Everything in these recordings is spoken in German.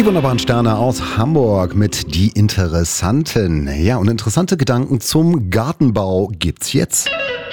Die wunderbaren Sterne aus Hamburg mit Die Interessanten. Ja, und interessante Gedanken zum Gartenbau gibt's jetzt.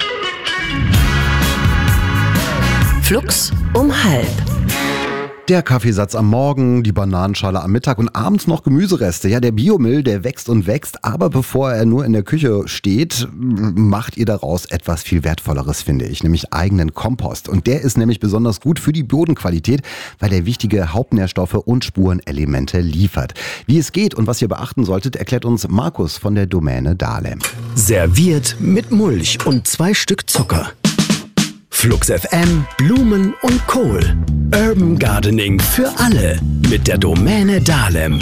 Flux um 12:30. Der Kaffeesatz am Morgen, die Bananenschale am Mittag und abends noch Gemüsereste. Ja, der Biomüll, der wächst und wächst, aber bevor er nur in der Küche steht, macht ihr daraus etwas viel Wertvolleres, finde ich, nämlich eigenen Kompost. Und der ist nämlich besonders gut für die Bodenqualität, weil er wichtige Hauptnährstoffe und Spurenelemente liefert. Wie es geht und was ihr beachten solltet, erklärt uns Markus von der Domäne Dahlem. Serviert mit Mulch und 2 Stück Zucker. Flux FM, Blumen und Kohl. Urban Gardening für alle mit der Domäne Dahlem.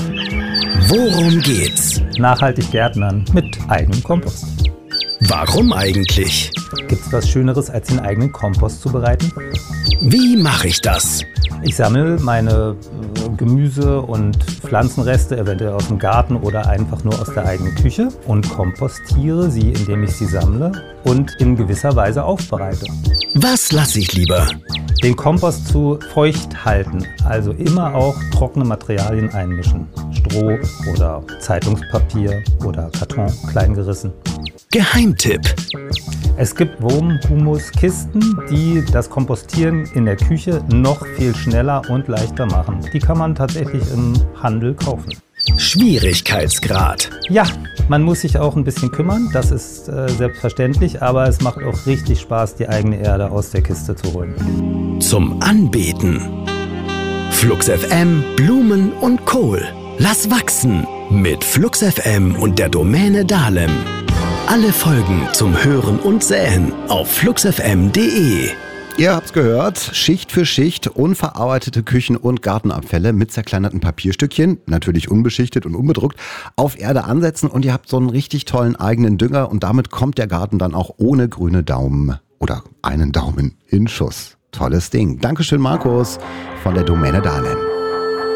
Worum geht's? Nachhaltig gärtnern mit eigenem Kompost. Warum eigentlich? Gibt's was Schöneres, als den eigenen Kompost zu bereiten? Wie mache ich das? Ich sammle meine Gemüse- und Pflanzenreste eventuell aus dem Garten oder einfach nur aus der eigenen Küche und kompostiere sie, indem ich sie sammle und in gewisser Weise aufbereite. Was lasse ich lieber? Den Kompost zu feucht halten, also immer auch trockene Materialien einmischen. Stroh oder Zeitungspapier oder Karton, klein gerissen. Geheimtipp. Es gibt Wurmhumuskisten, die das Kompostieren in der Küche noch viel schneller und leichter machen. Die kann man tatsächlich im Handel kaufen. Schwierigkeitsgrad. Ja, man muss sich auch ein bisschen kümmern, das ist selbstverständlich, aber es macht auch richtig Spaß, die eigene Erde aus der Kiste zu holen. Zum Anbeten. Flux FM, Blumen und Kohl. Lass wachsen mit Flux FM und der Domäne Dahlem. Alle Folgen zum Hören und Säen auf fluxfm.de. Ihr habt's gehört, Schicht für Schicht unverarbeitete Küchen- und Gartenabfälle mit zerkleinerten Papierstückchen, natürlich unbeschichtet und unbedruckt, auf Erde ansetzen und ihr habt so einen richtig tollen eigenen Dünger und damit kommt der Garten dann auch ohne grüne Daumen oder einen Daumen in Schuss. Tolles Ding. Dankeschön, Markus von der Domäne Dahlem.